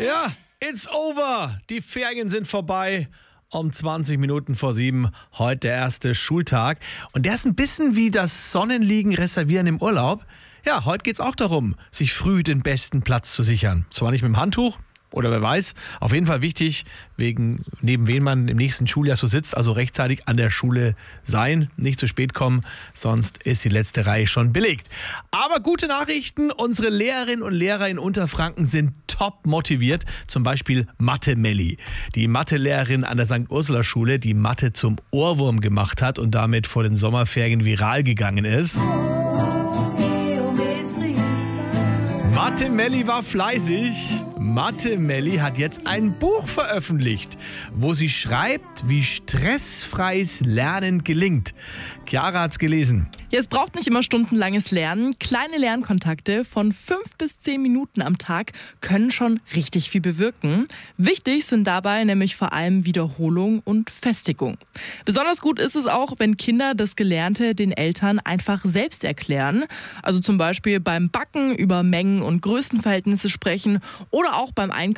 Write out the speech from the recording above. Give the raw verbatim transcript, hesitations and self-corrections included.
Ja, it's over. Die Ferien sind vorbei. Um zwanzig Minuten vor sieben, heute der erste Schultag. Und der ist ein bisschen wie das Sonnenliegen reservieren im Urlaub. Ja, heute geht es auch darum, sich früh den besten Platz zu sichern. Zwar nicht mit dem Handtuch, oder wer weiß, auf jeden Fall wichtig, wegen neben wen man im nächsten Schuljahr so sitzt, also rechtzeitig an der Schule sein, nicht zu spät kommen, sonst ist die letzte Reihe schon belegt. Aber gute Nachrichten, unsere Lehrerinnen und Lehrer in Unterfranken sind top motiviert, zum Beispiel Mathe-Melli, die Mathelehrerin an der Sankt Ursula Schule, die Mathe zum Ohrwurm gemacht hat und damit vor den Sommerferien viral gegangen ist. Mathe-Melli war fleißig. Mathe-Melli hat jetzt ein Buch veröffentlicht, wo sie schreibt, wie stressfreies Lernen gelingt. Chiara hat's gelesen. Ja, es braucht nicht immer stundenlanges Lernen. Kleine Lernkontakte von fünf bis zehn Minuten am Tag können schon richtig viel bewirken. Wichtig sind dabei nämlich vor allem Wiederholung und Festigung. Besonders gut ist es auch, wenn Kinder das Gelernte den Eltern einfach selbst erklären. Also zum Beispiel beim Backen über Mengen und Größenverhältnisse sprechen oder auch beim Einkaufen